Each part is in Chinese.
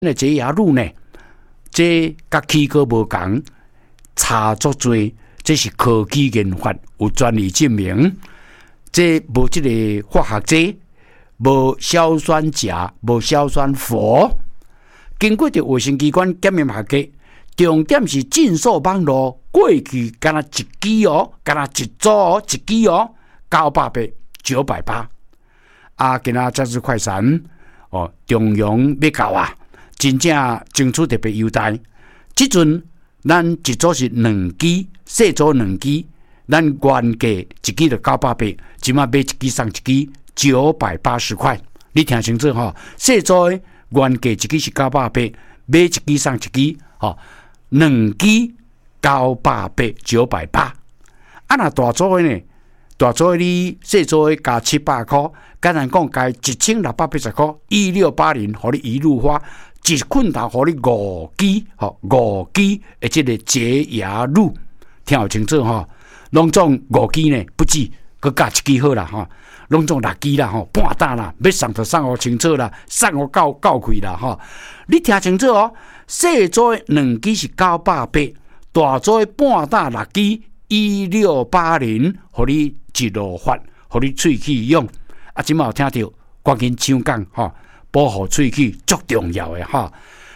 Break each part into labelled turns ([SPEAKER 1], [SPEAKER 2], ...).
[SPEAKER 1] 那这牙路呢，这甲气哥无共，差足多，这是科技研发有专利证明，这无这个化学剂，无硝酸钾，无硝酸氟，经过着卫生机关检验合格，重点是禁售网络，过去敢若一支哦，敢若一组哦，一支哦，980、980，今仔这次快闪哦，中央要到啊！真正争取特别优待，即阵咱一组是2支，细组2支，咱原价一支就980，即马买一支送一支980块。你听清楚吼，细组的原价一支是980，买一支送一支，吼，2支980、980。若大组的呢？大组的你细组的加700块，简单讲加1680块，1680，互你一路花。一捆头，互你5支，5支的这个洁牙乳，听好清楚哈。拢总5支呢，不止，佮加1支好啦哈。拢总6支啦哈，半打啦，要送就送互清楚啦，送互够开啦哈。你听清楚哦，细组的2支是980，大组的半打6支1680，互你一路发，互你喙齿用。即马有听到，赶紧抢讲哈。保护喙齿足重要的哈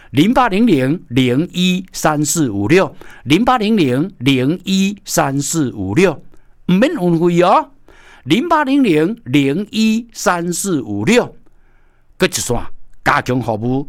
[SPEAKER 1] ，0800-013456，0800-013456，唔免运费哦，0800-013456，搁一线加强服务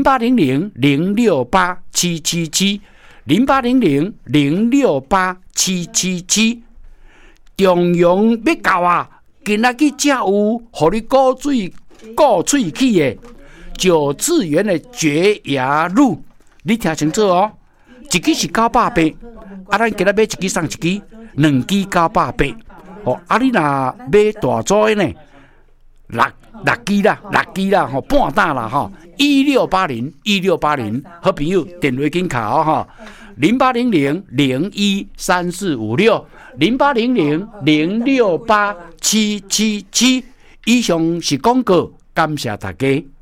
[SPEAKER 1] ，0800-0687777，0800-0687777，中央要到啊！今仔日才有，互你顾喙齿的9次元的洁牙乳，你听清楚哦，一支是980，咱今仔买一支送一支，2支980，哦，你若买大组的呢，6支啦，半打啦哈，1680，好朋友电话紧卡哦哈，0800-013456，0800-0687777。以上是广告，感谢大家。